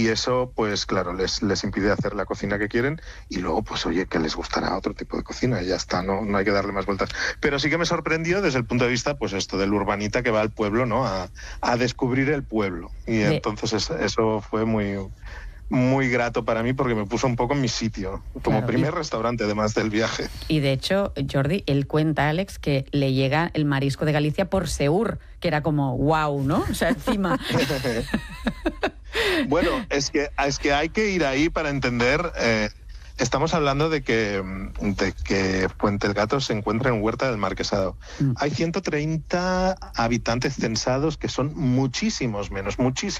Y eso, pues claro, les impide hacer la cocina que quieren y luego, pues oye, que les gustará otro tipo de cocina y ya está, no hay que darle más vueltas. Pero sí que me sorprendió desde el punto de vista, pues esto, del urbanita que va al pueblo, ¿no? A descubrir el pueblo. Y entonces eso fue muy grato para mí porque me puso un poco en mi sitio, como claro, primer restaurante además del viaje. Y de hecho, Jordi, él cuenta, Alex, que le llega el marisco de Galicia por Seur, que era como wow, ¿no? O sea, encima... Bueno, es que hay que ir ahí para entender... Estamos hablando de que Puente el Gato se encuentra en Huerta del Marquesado. Hay 130 habitantes censados, que son muchísimos menos.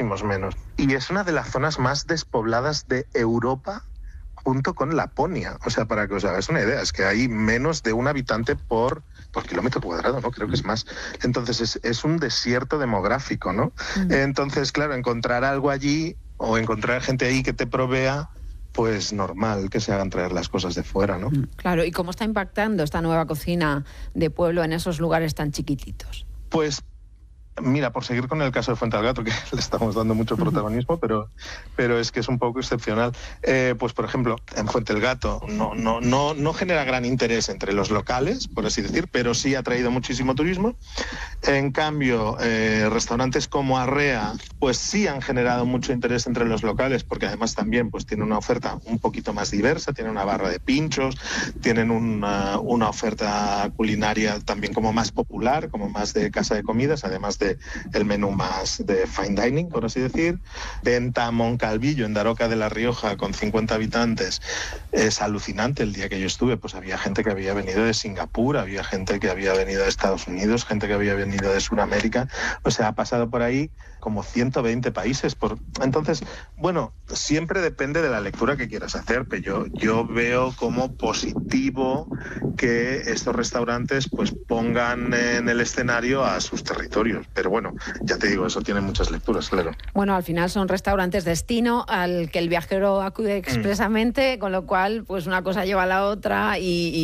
Y es una de las zonas más despobladas de Europa, junto con Laponia. O sea, para que os hagáis una idea, es que hay menos de un habitante por kilómetro cuadrado, ¿no? Creo que es más. Entonces es un desierto demográfico, ¿no? Entonces, claro, encontrar algo allí o encontrar gente ahí que te provea, pues normal que se hagan traer las cosas de fuera, ¿no? Claro, ¿y cómo está impactando esta nueva cocina de pueblo en esos lugares tan chiquititos? Pues mira, por seguir con el caso de Fuente del Gato, que le estamos dando mucho protagonismo, pero es que es un poco excepcional. Pues por ejemplo, en Fuente del Gato no genera gran interés entre los locales, por así decir, pero sí ha traído muchísimo turismo. En cambio, restaurantes como Arrea, pues sí han generado mucho interés entre los locales, porque además también pues tienen una oferta un poquito más diversa, tienen una barra de pinchos, tienen una oferta culinaria también como más popular, como más de casa de comidas, además de el menú más de fine dining, por así decir. Venta a Moncalvillo, en Daroca de la Rioja, con 50 habitantes. Es alucinante. El día que yo estuve, pues había gente que había venido de Singapur, había gente que había venido de Estados Unidos, gente que había venido de Sudamérica. O sea, ha pasado por ahí como 120 países. Entonces, bueno, siempre depende de la lectura que quieras hacer, pero yo veo como positivo que estos restaurantes pues pongan en el escenario a sus territorios. Pero bueno, ya te digo, eso tiene muchas lecturas, claro. Bueno, al final son restaurantes destino al que el viajero acude expresamente, con lo cual pues una cosa lleva a la otra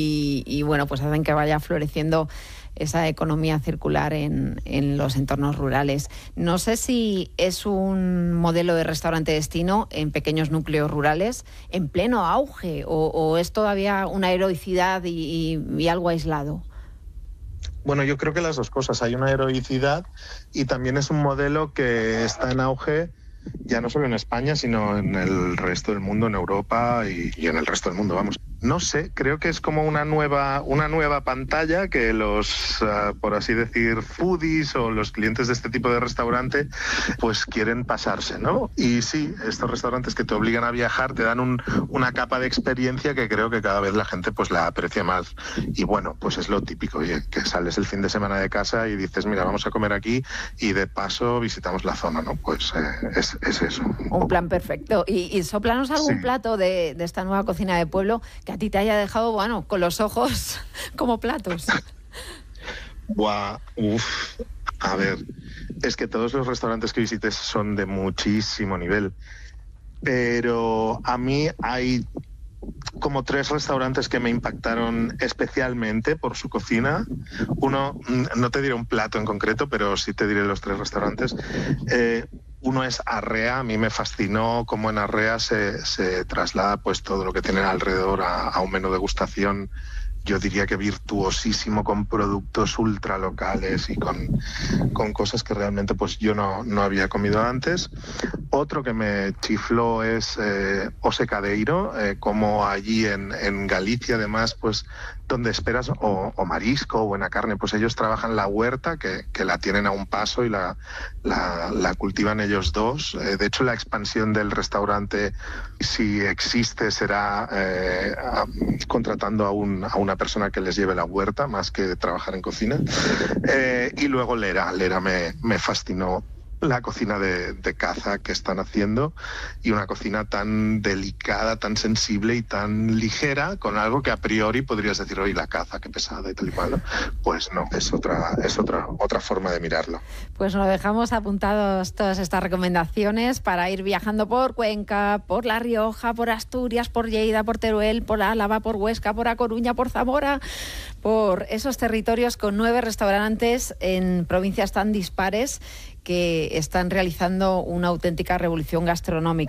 y bueno, pues hacen que vaya floreciendo esa economía circular en los entornos rurales. No sé si es un modelo de restaurante destino en pequeños núcleos rurales en pleno auge o es todavía una heroicidad y algo aislado. Bueno, yo creo que las dos cosas. Hay una heroicidad y también es un modelo que está en auge ya no solo en España, sino en el resto del mundo, en Europa y en el resto del mundo, vamos. No sé, creo que es como una nueva pantalla que los, por así decir, foodies o los clientes de este tipo de restaurante, pues quieren pasarse, ¿no? Y sí, estos restaurantes que te obligan a viajar te dan una capa de experiencia que creo que cada vez la gente pues la aprecia más. Y bueno, pues es lo típico, oye, que sales el fin de semana de casa y dices, mira, vamos a comer aquí y de paso visitamos la zona, ¿no? Pues es eso. Un plan perfecto. Y sóplanos algún plato de esta nueva cocina de pueblo que a ti te haya dejado, bueno, con los ojos como platos. A ver, es que todos los restaurantes que visites son de muchísimo nivel, pero a mí hay como 3 restaurantes que me impactaron especialmente por su cocina. Uno, no te diré un plato en concreto, pero sí te diré los 3 restaurantes. Uno es Arrea. A mí me fascinó cómo en Arrea se traslada pues todo lo que tienen alrededor a un menú de degustación, yo diría que virtuosísimo, con productos ultra locales y con cosas que realmente pues yo no había comido antes. Otro que me chifló es Ose Cadeiro, como allí en Galicia además, pues donde esperas o marisco o buena carne, pues ellos trabajan la huerta, que la tienen a un paso y la cultivan ellos dos. De hecho, la expansión del restaurante, si existe, será contratando a una persona que les lleve la huerta, más que trabajar en cocina. Y luego Lera me fascinó la cocina de caza que están haciendo, y una cocina tan delicada, tan sensible y tan ligera, con algo que a priori podrías decir, oye, la caza, qué pesada y tal y cual, ¿no? Pues no, es otra forma de mirarlo. Pues nos dejamos apuntados todas estas recomendaciones para ir viajando por Cuenca, por La Rioja, por Asturias, por Lleida, por Teruel, por Álava, por Huesca, por A Coruña, por Zamora, por esos territorios con 9 restaurantes en provincias tan dispares que están realizando una auténtica revolución gastronómica.